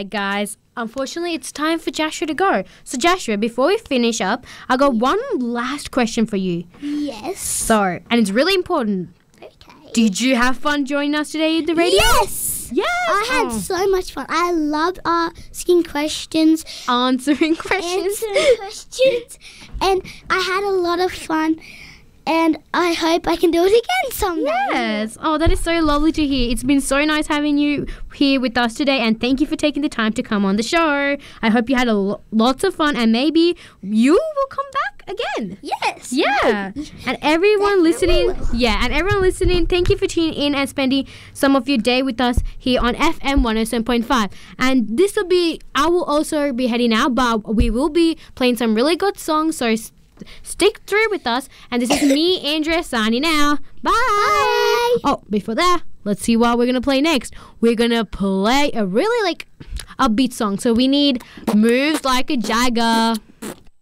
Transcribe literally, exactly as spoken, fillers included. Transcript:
right, guys. Unfortunately, it's time for Joshua to go. So, Joshua, before we finish up, I got one last question for you. Yes. So, and it's really important. Okay. Did you have fun joining us today at the radio? Yes. Yes. I had Oh. so much fun. I loved asking questions, Answering questions. answering questions, and I had a lot of fun. And I hope I can do it again someday. Yes. Oh, that is so lovely to hear. It's been so nice having you here with us today, and thank you for taking the time to come on the show. I hope you had a lo- lots of fun, and maybe you will come back again. Yes. Yeah. And everyone Definitely listening, will. yeah, and everyone listening, thank you for tuning in and spending some of your day with us here on F M one oh seven point five. And this will be, I will also be heading out, but we will be playing some really good songs, so st- stick through with us. And this is me, Andrea, signing out. Bye. Bye. Oh, before that, let's see what we're going to play next. We're going to play a really, like, upbeat song. So we need Moves Like a Jagger.